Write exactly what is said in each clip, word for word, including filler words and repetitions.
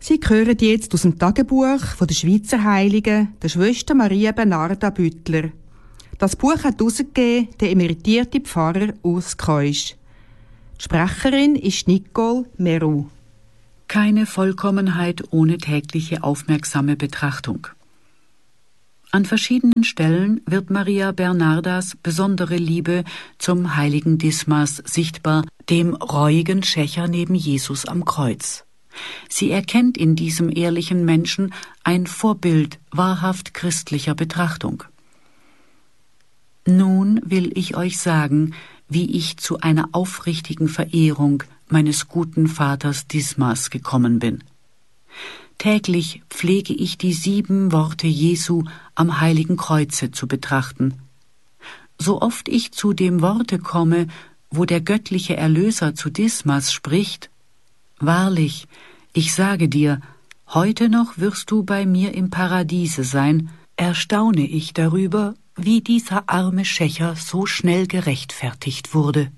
Sie hören jetzt aus dem Tagebuch von der Schweizer Heiligen, der Schwester Maria Bernarda Büttler. Das Buch hat herausgegeben der emeritierte Pfarrer Urs Keusch. Die Sprecherin ist Nicole Meroux. Keine Vollkommenheit ohne tägliche aufmerksame Betrachtung. An verschiedenen Stellen wird Maria Bernardas besondere Liebe zum heiligen Dismas sichtbar, dem reuigen Schächer neben Jesus am Kreuz. Sie erkennt in diesem ehrlichen Menschen ein Vorbild wahrhaft christlicher Betrachtung. Nun will ich euch sagen, wie ich zu einer aufrichtigen Verehrung meines guten Vaters Dismas gekommen bin. Täglich pflege ich die sieben Worte Jesu am heiligen Kreuze zu betrachten. So oft ich zu dem Worte komme, wo der göttliche Erlöser zu Dismas spricht: Wahrlich, ich sage dir, heute noch wirst du bei mir im Paradiese sein, erstaune ich darüber, wie dieser arme Schächer so schnell gerechtfertigt wurde.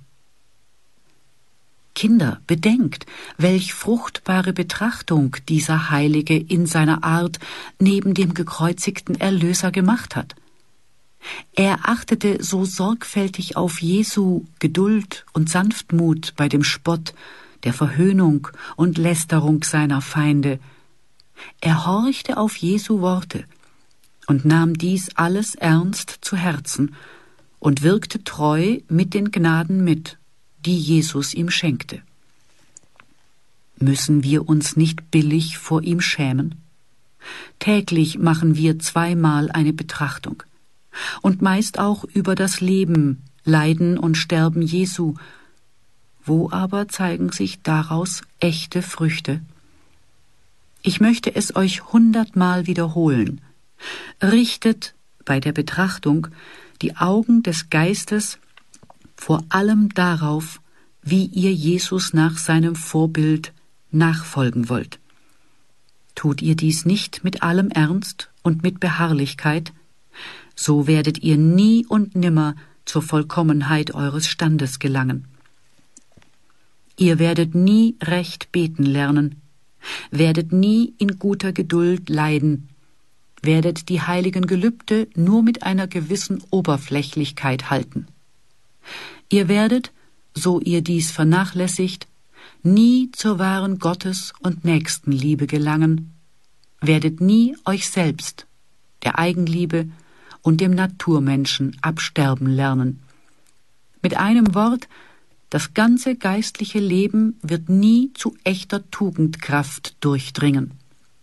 Kinder, bedenkt, welch fruchtbare Betrachtung dieser Heilige in seiner Art neben dem gekreuzigten Erlöser gemacht hat. Er achtete so sorgfältig auf Jesu Geduld und Sanftmut bei dem Spott, der Verhöhnung und Lästerung seiner Feinde. Er horchte auf Jesu Worte und nahm dies alles ernst zu Herzen und wirkte treu mit den Gnaden mit, die Jesus ihm schenkte. Müssen wir uns nicht billig vor ihm schämen? Täglich machen wir zweimal eine Betrachtung und meist auch über das Leben, Leiden und Sterben Jesu. Wo aber zeigen sich daraus echte Früchte? Ich möchte es euch hundertmal wiederholen. Richtet bei der Betrachtung die Augen des Geistes vor allem darauf, wie ihr Jesus nach seinem Vorbild nachfolgen wollt. Tut ihr dies nicht mit allem Ernst und mit Beharrlichkeit, so werdet ihr nie und nimmer zur Vollkommenheit eures Standes gelangen. Ihr werdet nie recht beten lernen, werdet nie in guter Geduld leiden, werdet die heiligen Gelübde nur mit einer gewissen Oberflächlichkeit halten. Ihr werdet, so ihr dies vernachlässigt, nie zur wahren Gottes- und Nächstenliebe gelangen, werdet nie euch selbst, der Eigenliebe und dem Naturmenschen absterben lernen. Mit einem Wort, das ganze geistliche Leben wird nie zu echter Tugendkraft durchdringen.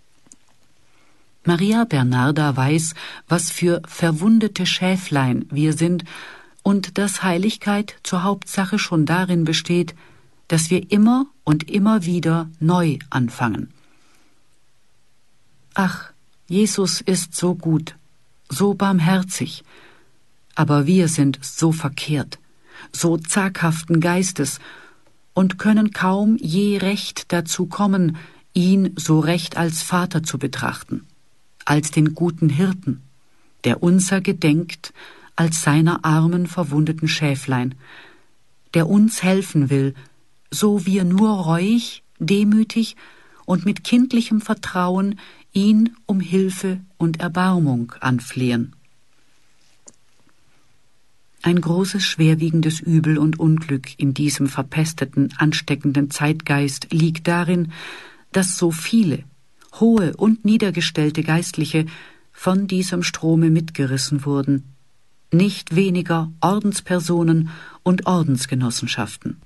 Maria Bernarda weiß, was für verwundete Schäflein wir sind und dass Heiligkeit zur Hauptsache schon darin besteht, dass wir immer und immer wieder neu anfangen. Ach, Jesus ist so gut, so barmherzig, aber wir sind so verkehrt, so zaghaften Geistes und können kaum je recht dazu kommen, ihn so recht als Vater zu betrachten, als den guten Hirten, der unser gedenkt als seiner armen, verwundeten Schäflein, der uns helfen will, so wir nur reuig, demütig und mit kindlichem Vertrauen ihn um Hilfe und Erbarmung anflehen. Ein großes, schwerwiegendes Übel und Unglück in diesem verpesteten, ansteckenden Zeitgeist liegt darin, dass so viele, hohe und niedergestellte Geistliche von diesem Strome mitgerissen wurden, nicht weniger Ordenspersonen und Ordensgenossenschaften.